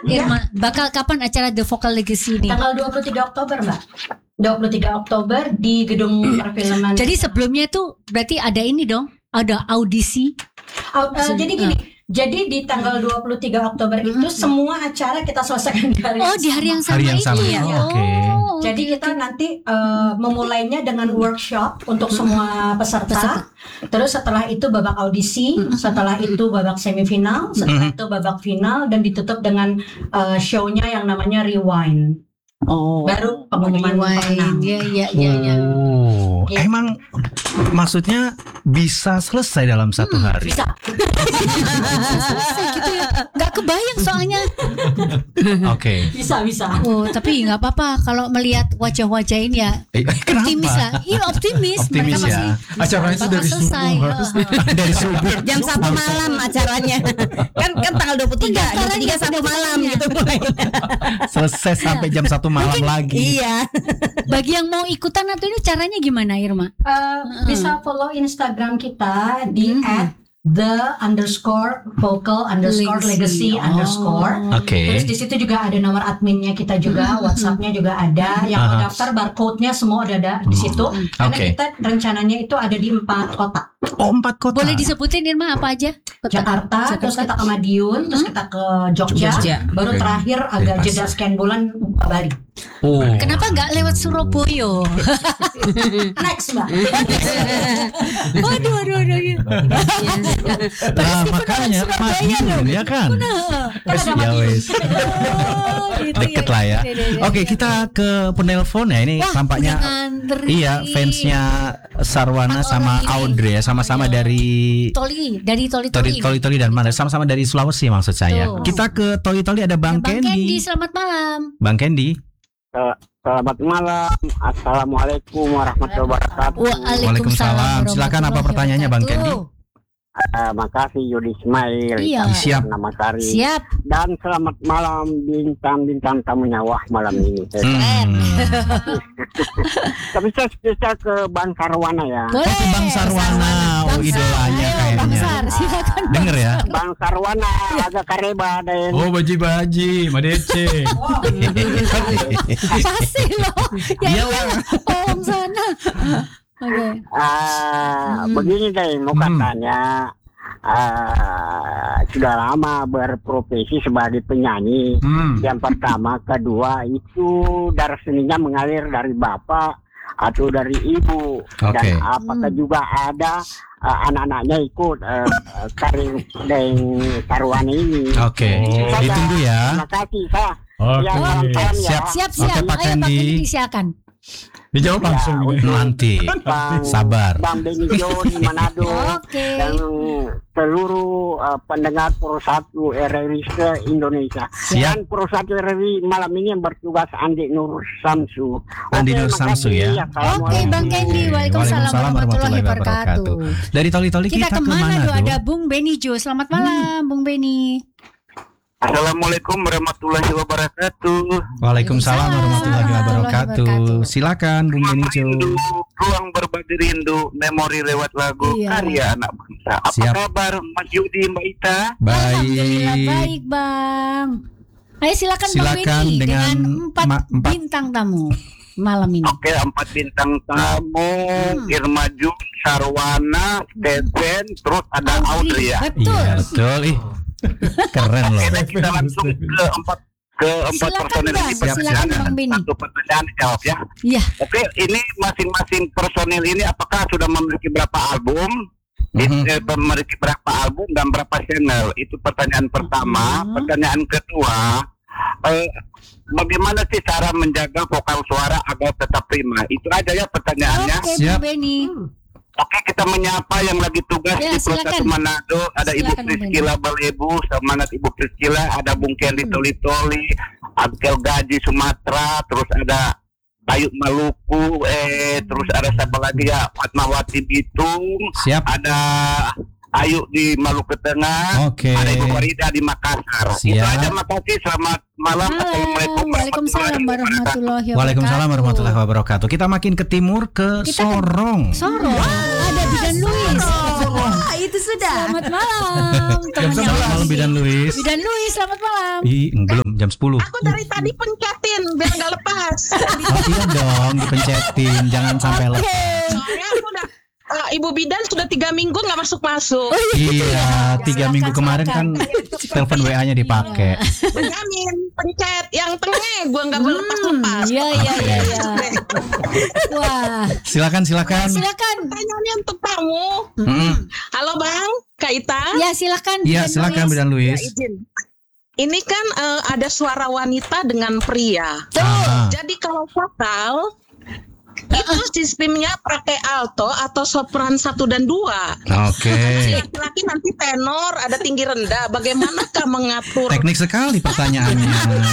Irma, bakal kapan acara The Vocal Legacy ini? Tanggal 23 Oktober, Mbak. 23 Oktober di Gedung Perfilman. Jadi sebelumnya tuh berarti ada ini dong, ada audisi. Jadi gini, jadi di tanggal 23 Oktober itu semua acara kita selesaikan di hari di hari yang sama ini. Ya. Oke. Jadi kita nanti memulainya dengan workshop untuk semua peserta. Terus setelah itu babak audisi, setelah itu babak semifinal, setelah itu babak final, dan ditutup dengan show-nya yang namanya Rewind. Baru pengumuman pemenang. Iya. Emang maksudnya bisa selesai dalam satu hari? Bisa. Selesai gitu ya. Gak kebayang soalnya. Oke. Bisa. Oh, tapi nggak apa-apa kalau melihat wajah-wajah ini ya. Optimis lah. Iya, optimis. Optimis Mereka ya. Acaranya itu dari selesai. subuh. Dari subuh. Jam 1 malam acaranya. kan tanggal 23 jam 3 1 malam gitu mulai. Selesai sampai jam 1 malam lagi. Iya. Bagi yang mau ikutan atau ini caranya gimana, Irma? Bisa follow Instagram kita di @the_vocal_legacy_. Oke. Terus di situ juga ada nomor adminnya kita juga, WhatsApp-nya juga ada. Yang mau daftar barcode-nya semua udah ada di situ. Karena kita rencananya itu ada di 4 kota. Oh, 4 kota. Boleh disebutin Irma apa aja? Jakarta, terus kita ke Madiun, terus kita ke Jogja. Baru terakhir agak jeda sekian bulan Bali. Oh. Kenapa nggak lewat Surabaya? Next, Mbak. Waduh. Nah, makanya Madiun ya kan. Ya wes. Deket lah ya. Oke, kita ke penelpon ya. Ini tampaknya iya fansnya Sarwana sama Audrey ya, sama-sama dari Toli dan mana? Sama-sama dari Sulawesi maksud saya. Kita ke Toli ada Bang Kendi. Selamat malam. Bang Kendi. Selamat malam. Assalamualaikum warahmatullahi wabarakatuh. Waalaikumsalam. Silakan apa pertanyaannya Bang Kendi? Makasih Yudi Ismail. Iya. Siap. Nama Sari. Siap. Dan selamat malam bintang-bintang tamunya malam ini. Tapi saya spesial ke Bang Sarwana ya. Boleh. Bang Sarwana, idolanya kayaknya. Bang Sar, silakan. Denger ya. Bang Sarwana agak kareba dan. Oh, baji, Madece. Pasti loh. Ya Om sana. Oke. Begini deh, mau katanya sudah lama berprofesi sebagai penyanyi. Yang pertama, kedua itu darah seninya mengalir dari bapak atau dari ibu. Dan apakah juga ada anak-anaknya ikut karir dan Sarwana ini? Oke. Ditunggu ya. Terima kasih, Pak. Siap. Oke, Pak Ayo Pak Kendi. Kendi silakan. Dijawab langsung. Nanti. Sabar. Bang Benjo di Manado. Oke. Dan seluruh pendengar Pro 1 RRI se-Indonesia. Dan Pro 1 RRI malam ini yang bertugas Andi Nur Samsu. Andi Nur Samsu ya. Oke Bang Kendi. Waalaikumsalam warahmatullahi wabarakatuh. Dari Toli kita ke Manado. Ada Bung Beni Jo. Selamat malam Bung Beni. Assalamualaikum warahmatullahi wabarakatuh. Waalaikumsalam warahmatullahi wabarakatuh. Silakan Bung Beni Jo. Ruang berbagi rindu, memori lewat lagu, karya anak bangsa. Apa kabar Mas Yudi, Mbak Ita? Alhamdulillah baik Bang. Ayo silakan Bang Beni dengan 4 bintang tamu malam ini. Oke, 4 bintang tamu, Irma Jun, Sarwana, Steven, terus ada Audrey ya. Betul. Keren loh. Kita langsung ke empat personil ini. Silakan Bang Beni. Satu pertanyaan dijawab ya. Iya. Oke, ini masing-masing personil ini apakah sudah memiliki berapa album? Memiliki berapa album dan berapa channel? Itu pertanyaan pertama. Pertanyaan kedua, bagaimana sih cara menjaga vokal suara agar tetap prima? Itu aja ya pertanyaannya. Oke, Bung Beni. Oke, kita menyapa yang lagi tugas di Pro 1 Manado. Ada Ibu Priscila Balebu, semangat Ibu Priscila. Ada Bung Kendi Toli, Angkel Gaji Sumatera, terus ada Bayu Maluku, terus ada siapa lagi ya, Fatmawati Bitung. Siap. Ada Ayu di Maluku Tengah. Ada Ibu Warida di Makassar. Itu aja, makasih. Selamat malam. Assalamualaikum Waalaikumsalam warahmatullahi wabarakatuh. Kita makin ke timur ke Sorong. Ada Bidan Luis. itu sudah. Selamat malam. Temannya Selamat malam Bidan Luis. Bidan Luis, selamat malam. Belum jam 10. Aku dari tadi pencetin biar nggak lepas. Oh, iya dong, dipencetin, jangan sampai lepas. Soalnya aku udah Ibu Bidan sudah 3 minggu nggak masuk. Iya, 3 minggu kemarin kan telepon WA-nya dipakai. Benyamin pencet yang tengah, gua nggak boleh lepas. Iya. Wah, Silakan. Pertanyaannya untuk kamu. Halo Bang, Kak Ita. ya silakan. Iya, silakan Bidan Ya, Luis. izin. Ini kan ada suara wanita dengan pria. Ah. Jadi kalau vokal itu sistemnya pakai alto atau sopran 1 dan 2. Oke. Laki-laki nanti tenor, ada tinggi rendah. Bagaimanakah mengatur? Teknik sekali pertanyaannya.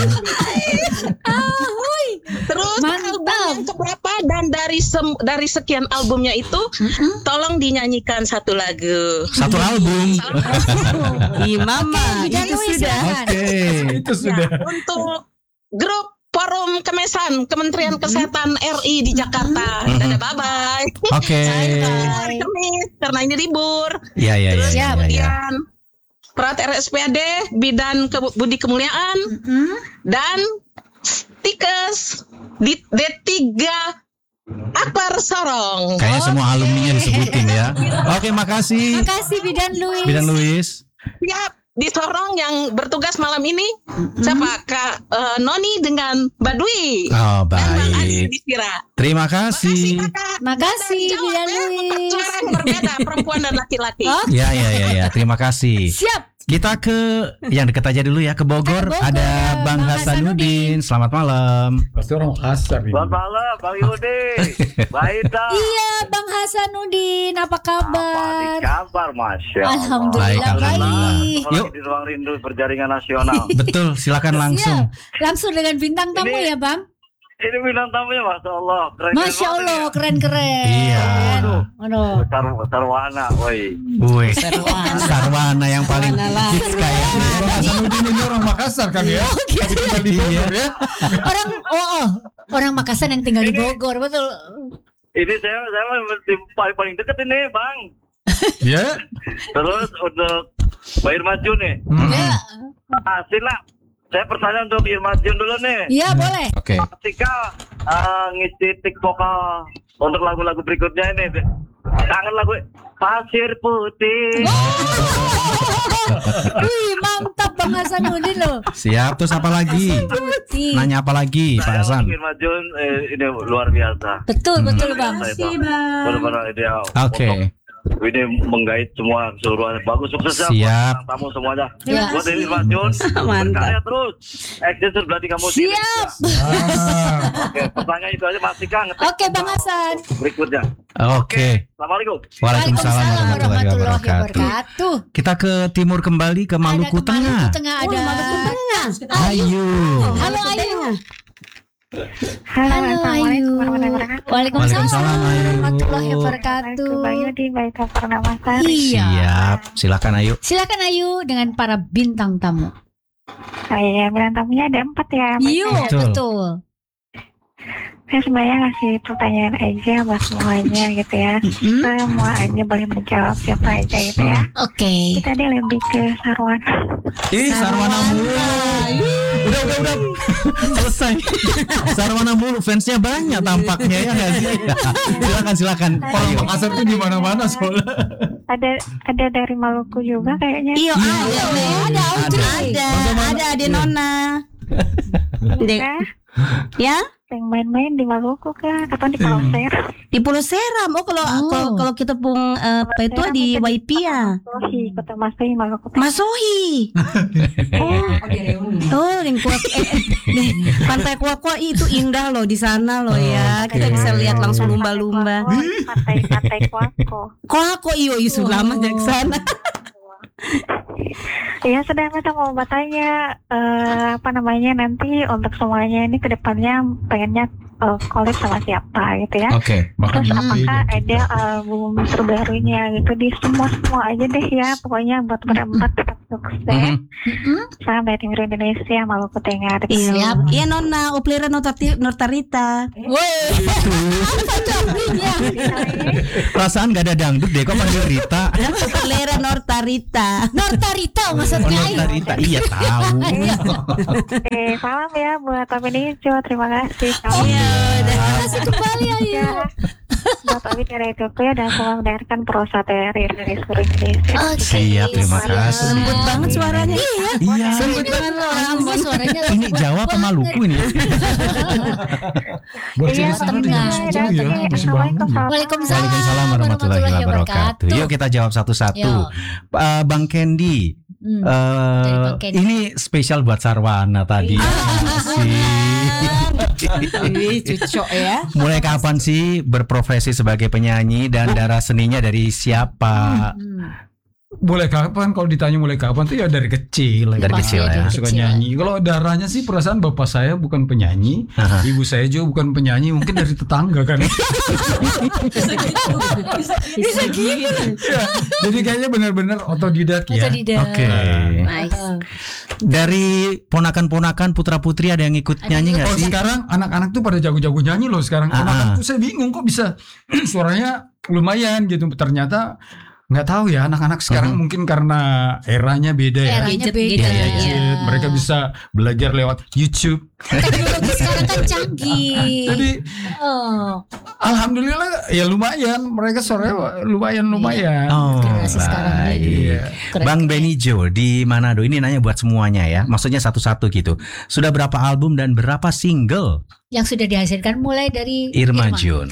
Terus Mantap. album yang keberapa dan dari sekian albumnya itu, tolong dinyanyikan satu lagu. Satu album. Mama, Bidan itu Luis, sudah. silakan. Oke. Itu sudah. Untuk grup Forum Kemesan Kementerian Kesehatan RI di Jakarta. Dadah, bye-bye. Oke. Hari Kamis karena ini libur. Iya. Kemudian Perat RSPAD Bidan Budi Kemuliaan dan Tikes di D3 Akbar Sorong. Kayaknya semua alumninya disebutin ya. Oke, makasih. Makasih Bidan Luis. Bidan Luis. Siap, di Sorong yang bertugas malam ini siapa? Kak Noni dengan Mbak Dwi. Oh, Dan Bang Adi baik. di Sira. Terima kasih. Kakak. Makasih Jawab Bidan ya, Luis. suara yang berbeda perempuan dan laki-laki. Oh, Ya. Terima kasih. siap. Kita ke yang dekat aja dulu ya, ke Bogor. Bogor. Ada Bang Bang Hasanuddin. Selamat malam. Pasti orang kasar ini. Selamat malam, Bang Yudi. Baik dah. Iya, Bang Hasanuddin, apa kabar? Kabar, Masya Allah. Alhamdulillah Baik, alhamdulillah. baik. Ketemu Yuk. lagi di Ruang Rindu Berjaringan Nasional. Betul, silakan langsung. Siap. Langsung dengan bintang tamu Ini- ya, Bang. Ini bintang tamunya, Masya Allah. Keren Masya Allah, keren-keren. Iya. Aduh. Sarwana, woi. Wih, Sarwana yang paling hits kayaknya. Bang Hasanuddin ini orang Makassar kan ya? Tapi tinggal di Bogor ya. Orang Makassar yang tinggal di Bogor, betul. Ini saya paling dekat ini, Bang. Ya. Terus untuk Pak Irmajun nih. Ya, Sila. Saya pertanyaan untuk Irmajun dulu nih. iya boleh. Oke. Ketika ngisi tik vokal untuk lagu-lagu berikutnya ini, kangen lagu Pasir Putih. Wih, mantap Bang Hasanuddin loh. Siap, terus apa lagi? Putih. Nanya apa lagi, Pak Saya Hasan? untuk Irmajun ini luar biasa. Betul Bang. Benar-benar dia. Oke. Ini menggait semua keseluruhan. Bagus, sukses ya. Siap. buat tamu semuanya. Ya. Buat dari Irmajun. Berkarya terus. Extension berarti kamu. Siap. Oke, pertanyaan itu aja masih kan. Oke, Bang Hasan. Berikutnya. Oke. Assalamualaikum. Waalaikumsalam warahmatullahi wabarakatuh. wabarakatuh. Kita ke timur kembali, ke Maluku Ada ke Tengah. Maluku Tengah ada. Ayu. Halo Ayu. Halo, Assalamualaikum Ayu. warahmatullahi wabarakatuh. Waalaikumsalam, Ayu. warahmatullahi wabarakatuh. Bang Yudi, baik kabar nama saya. Iya. Siap. Silakan Ayu. Silakan Ayu dengan para bintang tamu. Saya bilang tamunya ada 4 ya. Mas. Iya, Betul. betul. Saya sebenarnya ngasih pertanyaan aja buat semuanya gitu ya. Semua aja boleh menjawab siapa aja gitu ya. Oke. Kita dia lebih ke Sarwana. Ih, Sarwana mulu. Udah. Selesai. Sarwana mulu, fansnya banyak tampaknya ya nggak sih? Silakan. Orang Ayu. Makassar tuh di mana-mana soalnya. Ada dari Maluku juga kayaknya. Iya, ada Ade Nona. Ya, Ya, yang main-main di Maluku kan atau di Pulau Seram. di Pulau Seram. Oh, kalau kita pung apa itu di YP ya. Masohi, Kota Masohi, Maluku. Masohi. Oh, yang kuat Pantai Kuakwa itu indah loh di sana loh ya. Kita bisa lihat langsung lumba-lumba. Pantai Kuako. Kuakwa iyo isu lama dari sana. Ya sedang kita mau bertanya apa namanya nanti untuk semuanya ini kedepannya pengennya collab sama siapa gitu ya. Oke. Terus apakah ada album terbarunya gitu, di semua aja deh ya, pokoknya buat berempat tetap sukses. Sampai di Indonesia, Maluku Tengah. Iya Nona, Uplira Nortarita. Woi. Apa tuh artinya? Perasaan gak ada dangdut deh, kok manggil Rita? Uplira Nortarita. Nortarita maksudnya. Nortarita, iya tahu. Salam ya buat Tapi Nijo, terima kasih. Terima kasih kembali Ayu. Buat Abi dari Ethiopia dan semua mendengarkan Prosa Teri dari seluruh Indonesia. Siap, terima kasih. Lembut banget suaranya. Iya. Lembut banget loh. Suaranya Ini Jawa apa Maluku ini? Buat sini sana di jam 10 ya. Masih bangun ya. Waalaikumsalam warahmatullahi wabarakatuh. Yuk kita jawab satu-satu. Bang Candy. Ini spesial buat Sarwana tadi. Cucok ya. Mulai kapan sih berprofesi sebagai penyanyi dan darah seninya dari siapa? Mulai kapan, kalau ditanya mulai kapan tuh ya dari kecil. Dari kecil ya. Suka nyanyi. Kalau darahnya sih perasaan bapak saya bukan penyanyi, ibu saya juga bukan penyanyi, mungkin dari tetangga kan. Bisa gitu. Ya, jadi kayaknya benar-benar otodidak ya. Oke. Dari ponakan-ponakan putra-putri ada yang ikut nyanyi nggak sih? Sekarang anak-anak tuh pada jago-jago nyanyi loh sekarang. Anak-anak tuh saya bingung kok bisa suaranya lumayan gitu. Ternyata nggak tahu ya, anak-anak sekarang mungkin karena eranya beda ya. Eranya beda. Gadget. Mereka bisa belajar lewat YouTube. Teknologi sekarang kan canggih. Jadi alhamdulillah ya lumayan, mereka suaranya lumayan. Oh, Generasi sekarang ini. Bang Benijo di Manado ini nanya buat semuanya ya. Maksudnya satu-satu gitu. Sudah berapa album dan berapa single yang sudah dihasilkan mulai dari Irma Jun?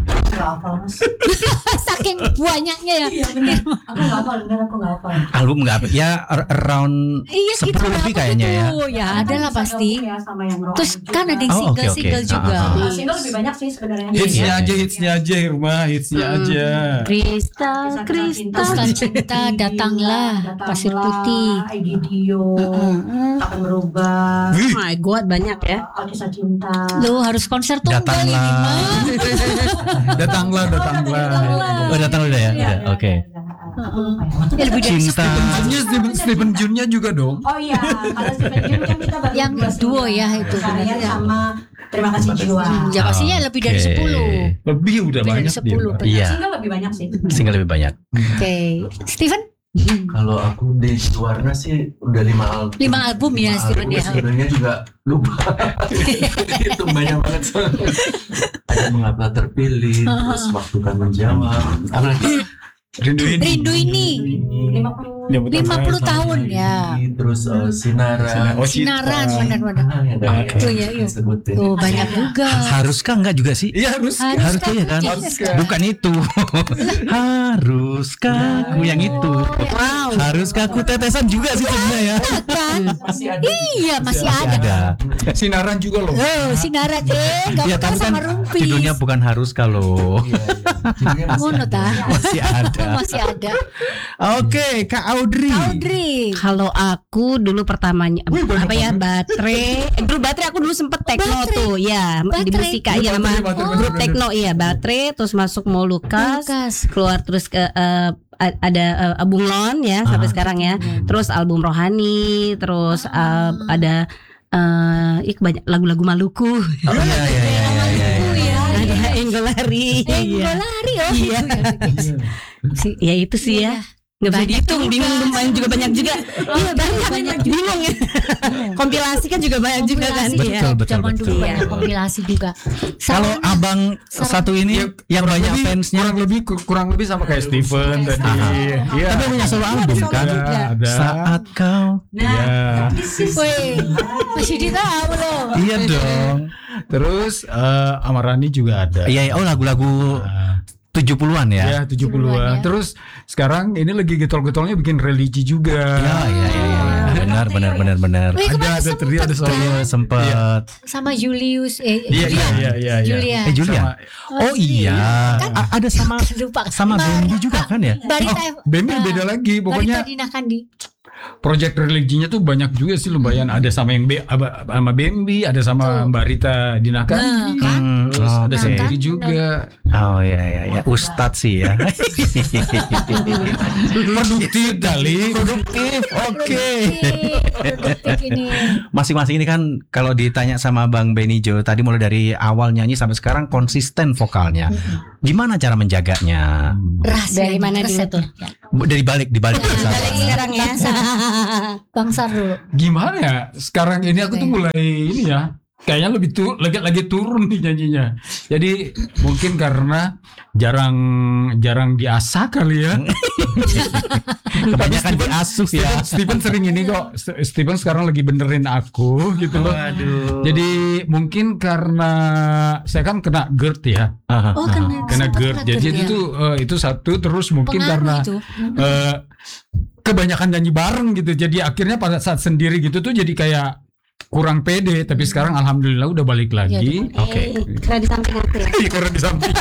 Saking banyaknya ya. Aku nggak hafal. Album nggak? Ya around 10 lebih kayaknya ya. Ya ada lah pasti. Ya, sama yang rock. Terus kan ada yang single-single juga. Single lebih banyak sih sebenarnya. Hitsnya aja Irma, hitsnya aja. Kristal Cinta, Datanglah, Pasir Putih, Egidio, Akan Berubah, Oh my god, banyak ya. Kisah Cinta. Lo harus konser tunggal ini mah. Datanglah. Oh, datang udah ya. Udah, oke. Ya lebih dari Cinta. Stephen Jun-nya juga dong. Oh iya, kalau Stephen Jun kan kita baru yang duo ya itu. Kalian sama Terima Kasih Jiwa. Ya pastinya lebih dari 10. Lebih udah Lebih dari banyak 10. dia. Iya. Single lebih banyak sih. Single lebih banyak. Oke, Steven? Kalau aku di Warna sih udah 5 album. 5 album ya Steven ya. Sebenarnya juga lupa. Itu banyak banget. Ada Mengapa Terpilih, terus Waktu Kan Menjawab. Apalagi Rindu ini 50 tahun ya. Terus Sinaran. Sinaran benar-benar. Itu ya, iya. Oh, banyak juga. Haruskah enggak juga sih? Iya harus. Harusnya ya kan? Bukan itu. Haruskah aku yang itu. Haruskah aku tetesan juga sih sebenarnya ya. Iya masih ada. Sinaran juga loh. Oh, Sinaran enggak Ya tapi kan sama Rumpis. judulnya bukan Haruskah loh. Ngono ta? Masih ada. Masih ada. Oke, Kak Audrey. Kalau aku dulu pertamanya apa ya, baterai. Grup baterai aku dulu sempet techno tuh, ya di musika ya sama grup techno iya, baterai terus masuk Molukas, keluar terus ke ada Bunglon ya sampai sekarang ya. Terus album Rohani, terus ada banyak lagu-lagu Maluku. Oh iya. Ada Enggolari. Oh iya. Ya itu sih ya. Nggak bisa dihitung, bingung lumayan juga banyak juga. Iya banyak bingung ya. Kompilasi kan juga banyak juga kan. Betul. Zaman dulu banyak kompilasi juga. Kalau abang satu ini yang banyak fansnya kurang lebih sama kayak Steven tadi. Iya. Tapi punya solo album kan? Ada. Saat kau. Woi, masih ditahu loh. Iya dong. Terus Amarani juga ada. Iya, oh lagu-lagu 70-an ya. Ya 70-an. Terus sekarang ini lagi getol-getolnya bikin religi juga. Iya. Benar. Ada teri, ada solo sempat. Sama Julius. Iya. Julia. Julia. Oh iya. Ada sama Lupa. Bambi juga kan ya? Barita Bambi beda lagi. Pokoknya Barita Dina Kandi. project religinya tuh banyak juga sih lumayan. Ada sama yang sama Bambi, ada sama Mbak Rita Dinakandi, terus ada sendiri juga. Oh ya, Ustadz sih ya. Produktif kali. Produktif. Oke. Masing-masing ini kan kalau ditanya sama Bang Benijo tadi mulai dari awal nyanyi sampai sekarang konsisten vokalnya. Gimana cara menjaganya? Dari mana dulu tuh? Di balik sekarang ya. Bang Sar dulu. Gimana ya? Sekarang ini aku tuh mulai ini ya. Kayaknya lagi turun nih nyanyinya. Jadi mungkin karena jarang diasah kali ya. Kebanyakan diasuh ya. Steven sering ini kok. Steven sekarang lagi benerin aku gitu loh. Aduh. Jadi mungkin karena saya kan kena GERD ya. Kena GERD. Jadi itu satu, terus mungkin karena kebanyakan nyanyi bareng gitu. Jadi akhirnya pada saat sendiri gitu tuh jadi kayak kurang pede, tapi sekarang alhamdulillah udah balik lagi. Oke. Karena di samping aku ya. Karena di samping.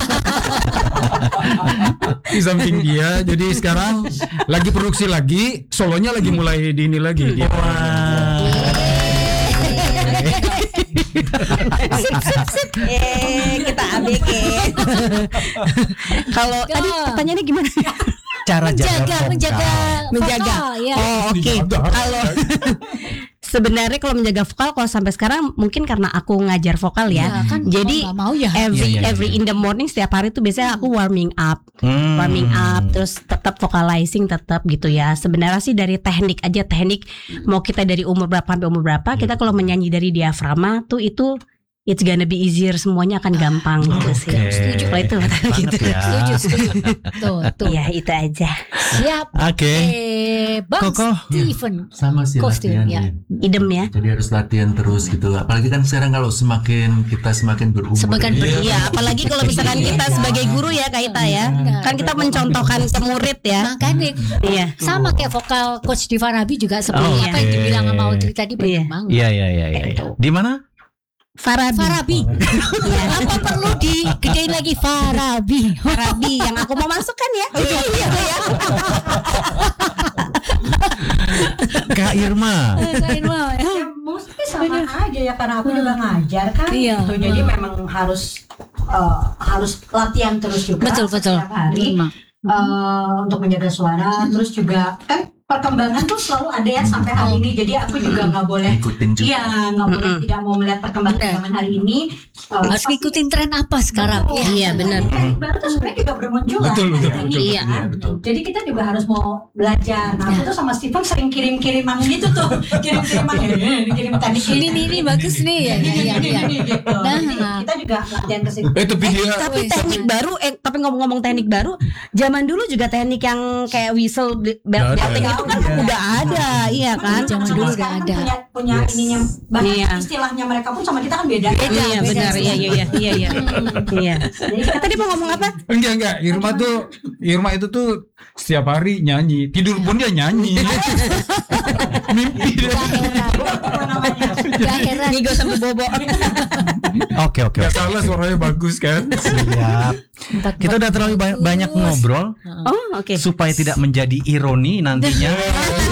Di samping dia, jadi sekarang lagi produksi lagi, solonya lagi mulai di ini lagi. Dia. Kita ABG. Kalau tadi pertanyaannya gimana? Cara menjaga. Ya. Oh, oke. Kalau sebenarnya kalau menjaga vokal, kalau sampai sekarang mungkin karena aku ngajar vokal ya. Kan jadi mau ya. every in the morning setiap hari tuh biasanya aku warming up, terus tetap vocalizing tetap gitu ya. Sebenarnya sih dari teknik mau kita dari umur berapa sampai umur berapa, kita kalau menyanyi dari diafragma tuh itu it's gonna be easier, semuanya akan gampang gitu sih. Setuju. Kalau itu gitu. Ya. Setuju. Tuh. Ya itu aja. Siap. Oke. Bang Koko. Steven. Sama sih Kostum, latihan. ya. Idem ya. Jadi harus latihan terus gitu. Apalagi kan sekarang kalau semakin berumur. Iya, apalagi kalau misalkan kita sebagai guru ya Kak Ita ya. Kan kita mencontohkan ke murid ya. Makanya Iya. sama kayak vokal Coach Diva Rabi juga seperti Oh, apa yang dibilang sama Audrey tadi benar banget. Iya. Di mana? Farabi. Apa perlu digedein lagi Farabi yang aku mau masukkan ya. Iya. Kak Irma. Ya, mostly sama aja ya, karena aku juga ngajar kan. Iya. Gitu. Jadi memang harus latihan terus juga. Betul. Setiap hari untuk menjaga suara. Terus juga kan perkembangan tuh selalu ada ya sampai hari ini. Jadi aku juga nggak boleh ikutin juga. Iya, nggak boleh tidak mau melihat perkembangan hari ini. Harus ngikutin tren apa sekarang. Iya, benar. Baru tuh sebenarnya juga bermunculan. Betul. Iya. Jadi kita juga harus mau belajar. Nah, aku tuh sama Steven sering kirim-kiriman gitu tuh. Kirim-kiriman kirim tadi Ini bagus nih ya. gitu. Jadi kita juga latihan ke situ. Tapi dia Tapi teknik baru, tapi ngomong-ngomong teknik baru, zaman dulu juga teknik yang kayak whistle belting itu kan udah ada, iya kan? Zaman dulu udah ada. Punya ininya, bahkan istilahnya mereka pun sama kita kan beda. Iya benar, iya. Tadi mau ngomong apa? Enggak. Irma itu tuh setiap hari nyanyi, tidur pun dia nyanyi. Mimpi dia. Ngigo sampai bobo. Oke. Gak salah, suaranya bagus kan. Siap. Kita udah terlalu banyak ngobrol. Oh, oke. Supaya tidak menjadi ironi nantinya.